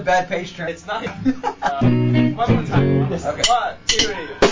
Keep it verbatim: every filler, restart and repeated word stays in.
bad page turn. It's not. uh, one more time. Okay. One, two, three.